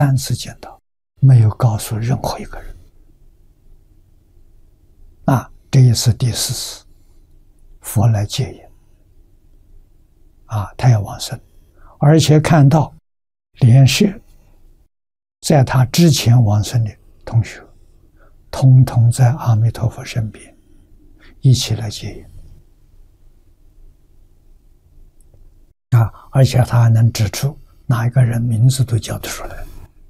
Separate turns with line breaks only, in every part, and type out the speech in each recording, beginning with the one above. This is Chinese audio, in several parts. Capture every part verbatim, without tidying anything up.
三次见到，没有告诉任何一个人。啊，这一次第四次，佛来接引。啊，他要往生，而且看到连续在他之前往生的同学，通通在阿弥陀佛身边，一起来接引。啊，而且他还能指出哪一个人名字都叫得出来。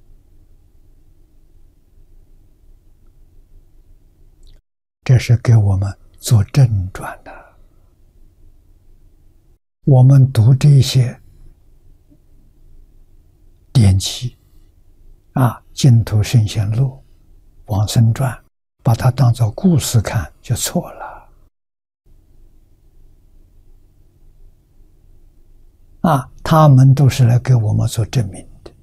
这是给我们做正转的。我们读这些典籍啊，《净土圣贤录》《往生传》，把它当作故事看就错了。啊，他们都是来给我们做证明的。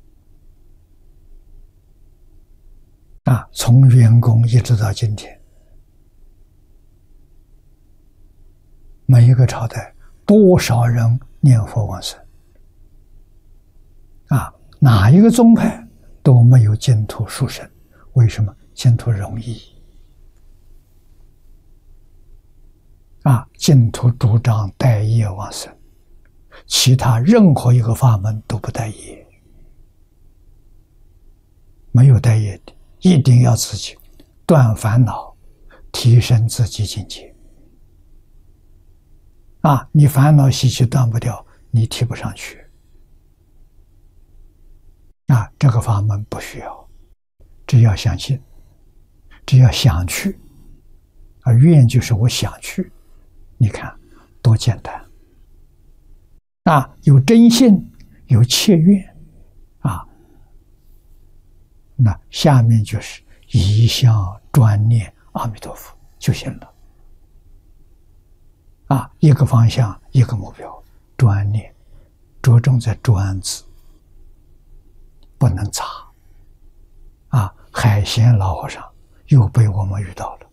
啊，从元功一直到今天，每一个朝代多少人念佛往生？啊，哪一个宗派都没有净土殊胜。为什么？净土容易。啊，净土主张带业往生，其他任何一个法门都不带业，没有带业的，一定要自己断烦恼，提升自己境界。啊，你烦恼习气断不掉，你提不上去。啊，这个法门不需要，只要相信，只要想去。啊，愿就是我想去，你看多简单。啊，有真信，有切愿。啊，那下面就是一向专念阿弥陀佛就行了。啊，一个方向，一个目标，专念，着重在专字，不能杂。啊，海鲜老和尚又被我们遇到了。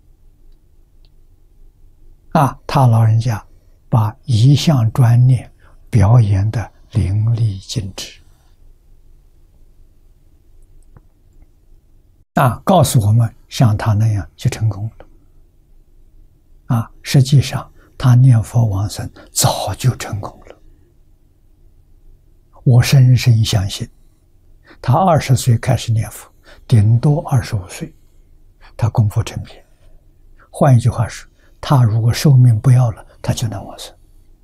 啊，他老人家把一向专念表演的淋漓尽致。啊，告诉我们像他那样就成功了。啊，实际上他念佛往生早就成功了。我深深相信，他二十岁开始念佛，顶多二十五岁，他功夫成片。换一句话说，他如果寿命不要了，他就能往生。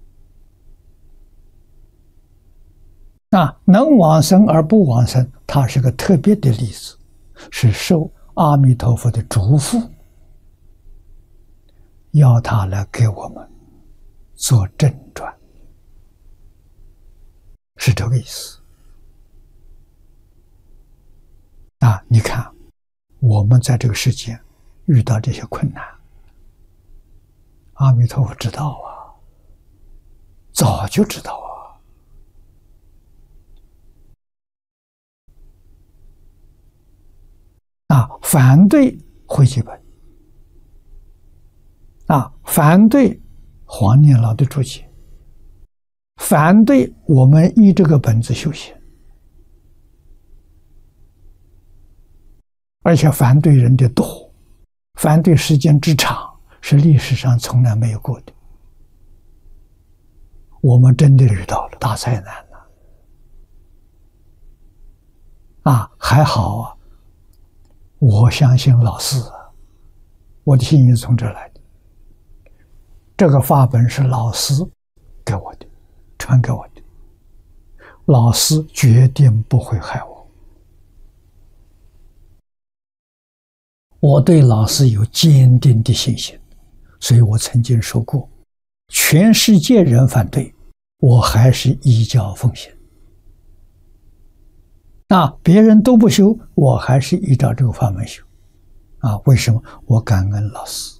那能往生而不往生，他是个特别的例子，是受阿弥陀佛的嘱咐，要他来给我们做正转，是这个意思。啊，你看，我们在这个世间遇到这些困难，阿弥陀佛知道啊，早就知道啊。啊，反对汇集本，啊，反对黄念老的注解，反对我们依这个本子修行，而且反对人的多，反对时间之长，是历史上从来没有过的。我们真的遇到了大灾难了。啊，还好啊，我相信老师啊，我的信是从这来的。这个法本是老师给我的，传给我的，老师决定不会害我。我对老师有坚定的信心，所以我曾经说过，全世界人反对，我还是依教奉行。那别人都不修，我还是依照这个法门修。啊，为什么？我感恩老师。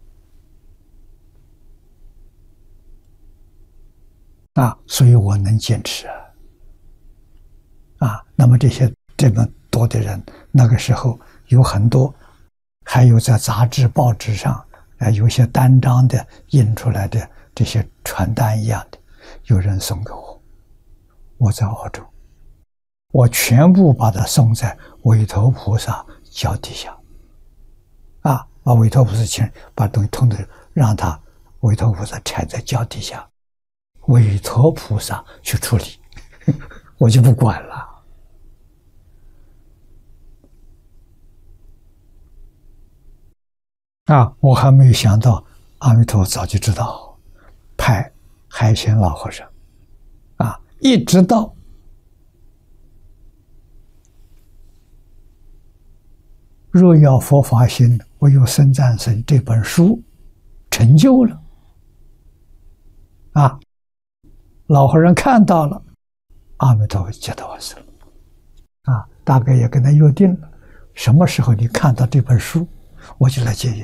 啊，所以我能坚持啊。啊，那么这些这么多的人，那个时候有很多，还有在杂志报纸上啊，有些单张的印出来的这些传单一样的，有人送给我。我在澳洲， 我全部把它送在韦陀菩萨脚底下，啊，把韦陀菩萨请，把东西通通让他韦陀菩萨踩在脚底下，韦陀菩萨去处理，我就不管了。啊，我还没有想到，阿弥陀佛早就知道，派海鲜老和尚，啊，一直到《若要佛法行，唯有僧赞僧》这本书成就了，啊，老和尚看到了，阿弥陀佛接到我手了，啊，大概也跟他约定了，什么时候你看到这本书，我就来接引。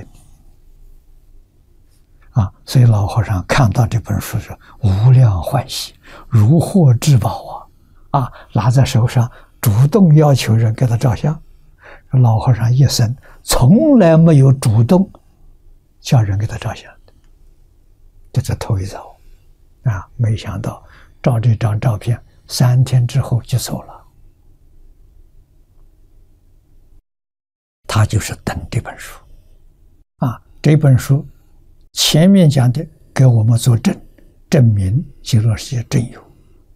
啊，所以老和尚看到这本书是无量欢喜，如获至宝啊！啊，拿在手上，主动要求人给他照相。老和尚一生从来没有主动叫人给他照相的，这是头一遭啊！没想到照这张照片，三天之后就走了。他就是等这本书啊，这本书。前面讲的给我们做证，证明极乐世界真有，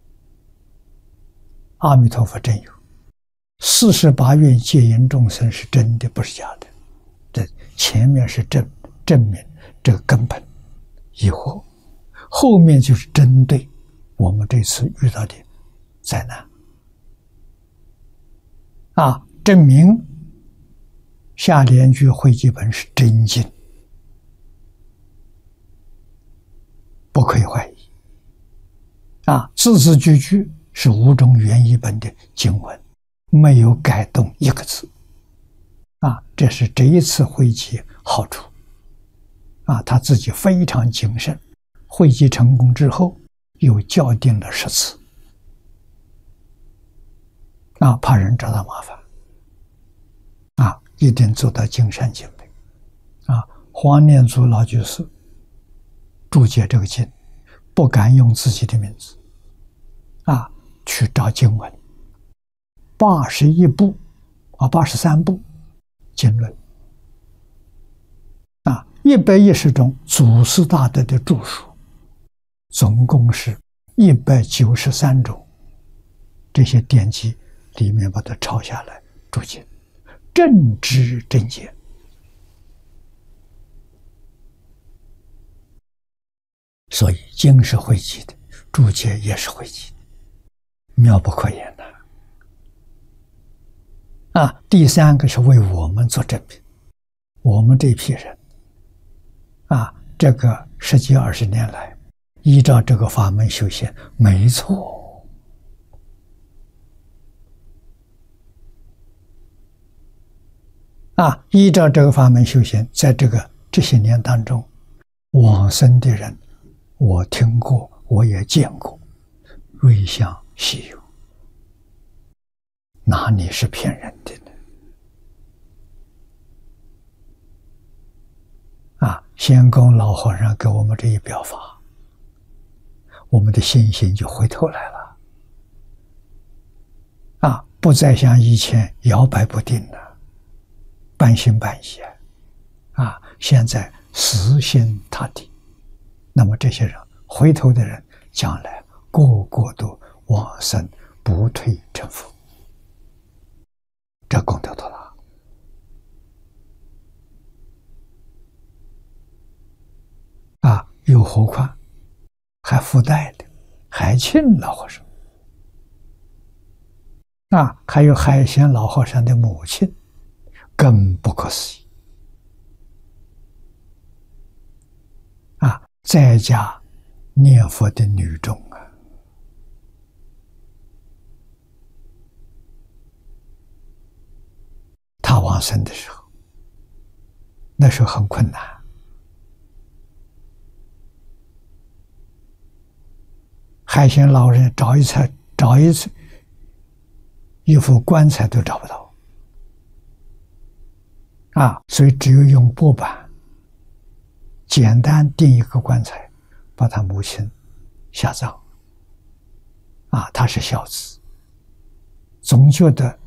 阿弥陀佛真有，四十八愿戒引众生是真的，不是假的。这前面是证证明这个根本疑惑，后面就是针对我们这次遇到的灾难啊，证明下联句会集本是真经。不可以怀疑，啊，字字句句是五种原译本的经文，没有改动一个字，啊，这是这一次会集好处，啊，他自己非常谨慎，会集成功之后又校订了十次，啊，怕人找他麻烦，啊，一定做到尽善尽美，啊，黄念祖老居士注解这个经，不敢用自己的名字，啊，去找经文，八十一部，啊，八十三部经论，啊，一百一十种祖师大德的著述，总共是一百九十三种，这些典籍里面把它抄下来注解，正知正解。所以经是汇集的，注解也是汇集的，妙不可言呐！啊，第三个是为我们做证明，我们这批人，啊，这个十几二十年来，依照这个法门修行，没错。啊，依照这个法门修行，在这个这些年当中，往生的人。我听过，我也见过，瑞相稀有，哪里是骗人的呢？啊，先公老和尚给我们这一表法，我们的信心就回头来了，啊，不再像以前摇摆不定了，半信半疑，啊，现在死心塌地。那么这些人回头的人，将来个个都往生不退成佛，这功德多大啊！又何况还附带的海庆老和尚啊，还有海鲜老和尚的母亲，更不可思议啊！在家念佛的女众啊，她往生的时候，那时候很困难，海鲜老人找一次找一次一副棺材都找不到啊，所以只有用布板简单钉一个棺材，把他母亲下葬。啊，他是孝子， 总觉得